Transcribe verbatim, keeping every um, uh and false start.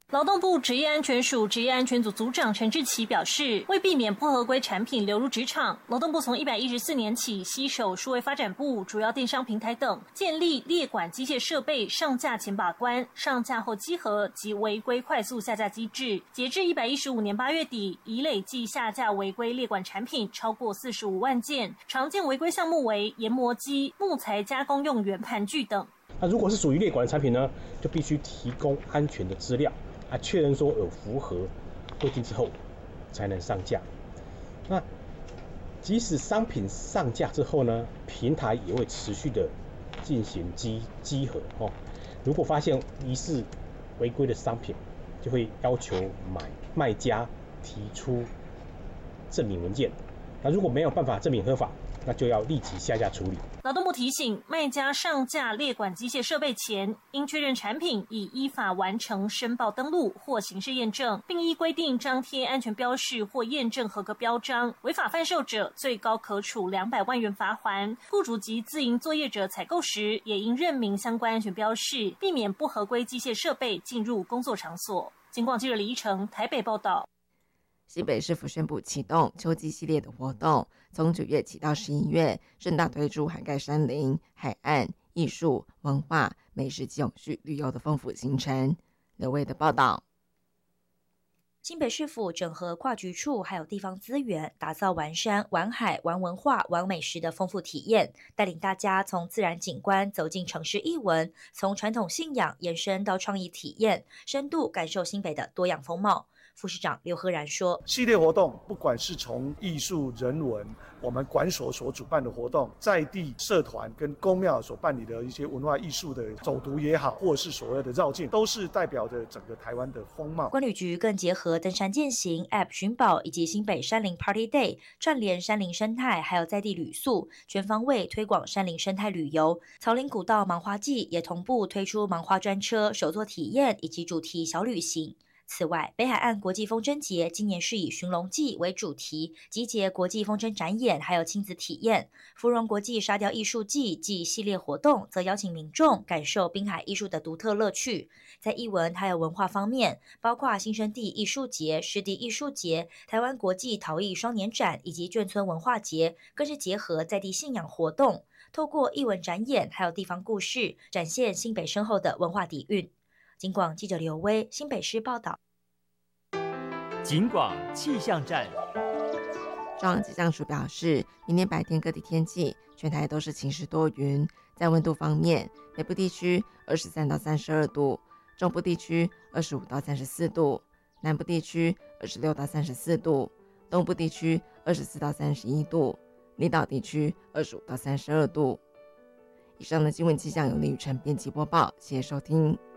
劳动部职业安全署职业安全组组长陈志奇表示，为避免不合规产品流入职场，劳动部从一百一十四年起携手数位发展部、主要电商平台等，建立列管机械设备上架前把关、上架后稽核及违规快速下架机制。截至一百一十五年八月底，已累计下架违规列管产品超过四十五万件，常见违规项目为研磨机、木材加工用圆盘具等。 那如果是属于列管的产品呢，就必须提供安全的资料。啊，确认说有符合规定之后，才能上架。那即使商品上架之后呢，平台也会持续的进行稽稽核哦。如果发现疑似违规的商品，就会要求买卖家提出证明文件。那如果没有办法证明合法，那就要立即下架处理。 劳动部提醒，卖家上架列管机械设备前，应确认产品已依法完成申报登录或形式验证，并依规定张贴安全标示或验证合格标章。违法贩售者，最高可处两百万元罚锾。雇主及自营作业者采购时，也应认明相关安全标示，避免不合规机械设备进入工作场所。警广记者李依成台北报道。 新北市府宣布启动秋季系列的活动，从九月起到十一月，盛大推出涵盖山林、海岸、艺术、文化、美食及永续旅游的丰富行程。刘卫的报道。 新北市府整合跨局处还有地方资源，打造玩山、玩海、玩文化、玩美食的丰富体验，带领大家从自然景观走进城市艺文，从传统信仰延伸到创意体验，深度感受新北的多样风貌。副市长刘赫然说， 系列活动不管是从艺术人文，我们管所所主办的活动，在地社团跟公庙所办理的一些文化艺术的走读也好，或是所谓的绕境，都是代表着整个台湾的风貌。 观旅局更结合登山健行 App 寻宝以及新北山林 Party Day， 串联山林生态还有在地旅宿，全方位推广山林生态旅游。草林古道芒花季也同步推出芒花专车、手作体验以及主题小旅行。此外，北海岸国际风筝节今年是以寻龙记为主题，集结国际风筝展演还有亲子体验。芙蓉国际沙雕艺术季暨系列活动则邀请民众感受滨海艺术的独特乐趣。在艺文还有文化方面，包括新生地艺术节、湿地艺术节、台湾国际陶艺双年展以及眷村文化节，更是结合在地信仰活动，透过艺文展演还有地方故事，展现新北深厚的文化底蕴。警广记者刘威新北市报道。 警广气象站。 中央气象署表示，明天白天各地天气全台都是晴时多云。在温度方面，北部地区二十三到三十二度，中部地区二十五到三十四度，南部地区二十六到三十四度，东部地区二十四到三十一度，离岛地区二十五到三十二度。以上的新闻气象由李宇辰编辑播报，谢谢收听。